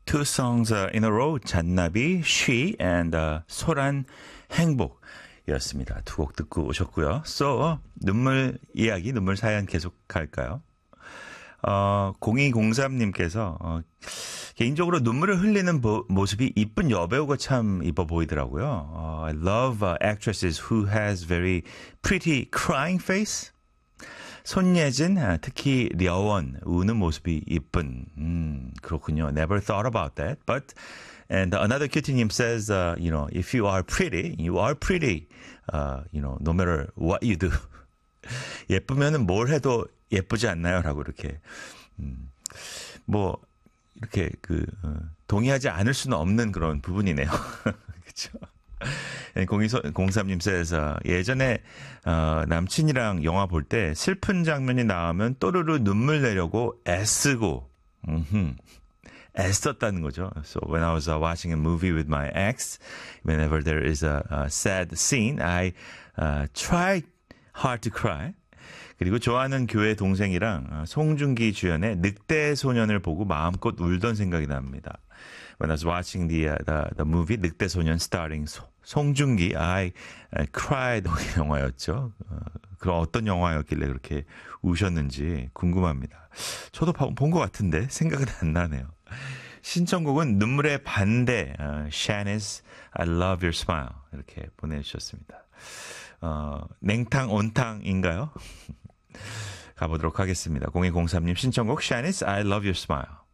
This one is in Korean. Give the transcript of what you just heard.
Two songs in a row, 잔나비, She and 소란, 행복이었습니다. 두 곡 듣고 오셨고요. So, 눈물 이야기, 눈물 사연 계속 갈까요? 0203님께서 개인적으로 눈물을 흘리는 모습이 이쁜 여배우가 참 이뻐 보이더라고요. I love actresses who has very pretty crying face. 손예진, 특히 려원, 우는 모습이 이쁜. 그렇군요. Never thought about that. But, and another cutie-님 says, if you are pretty, you are pretty. No matter what you do. 예쁘면은 뭘 해도 예쁘지 않나요? 라고 이렇게. 이렇게 동의하지 않을 수는 없는 그런 부분이네요. 그렇죠? 0203님 세서 예전에 남친이랑 영화 볼 때 슬픈 장면이 나오면 또르르 눈물 내려고 애쓰고 애썼다는 거죠. So when I was watching a movie with my ex, whenever there is a sad scene, I try hard to cry. 그리고 좋아하는 교회 동생이랑 송중기 주연의 늑대 소년을 보고 마음껏 울던 생각이 납니다. When I was watching the movie 늑대 소년 starring 송중기, I cried 영화였죠. 그럼 어떤 영화였길래 그렇게 우셨는지 궁금합니다. 저도 본 것 같은데 생각은 안 나네요. 신청곡은 눈물의 반대, Shanice, I love your smile 이렇게 보내주셨습니다. 냉탕 온탕인가요? 가보도록 하겠습니다. 0203님 신청곡 Shanice, I love your smile.